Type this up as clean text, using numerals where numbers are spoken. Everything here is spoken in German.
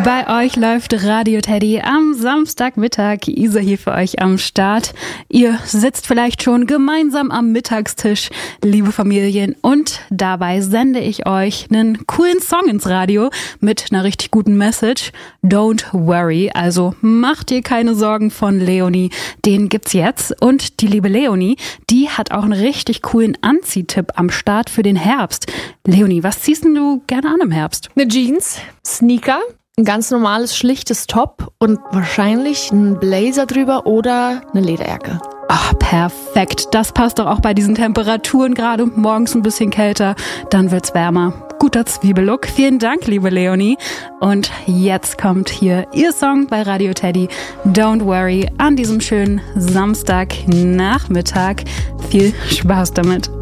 Bei euch läuft Radio Teddy am Samstagmittag. Isa hier für euch am Start. Ihr sitzt vielleicht schon gemeinsam am Mittagstisch, liebe Familien, und dabei sende ich euch einen coolen Song ins Radio mit einer richtig guten Message. Don't worry, also macht dir keine Sorgen von Leonie. Den gibt's jetzt. Und die liebe Leonie, die hat auch einen richtig coolen Anziehtipp am Start für den Herbst. Leonie, was ziehst denn du gerne an im Herbst? Eine Jeans, Sneaker, ein ganz normales, schlichtes Top und wahrscheinlich ein Blazer drüber oder eine Lederjacke. Ach, perfekt. Das passt doch auch bei diesen Temperaturen gerade. Morgens ein bisschen kälter, dann wird's wärmer. Guter Zwiebellook. Vielen Dank, liebe Leonie. Und jetzt kommt hier ihr Song bei Radio Teddy. Don't worry, an diesem schönen Samstagnachmittag. Viel Spaß damit.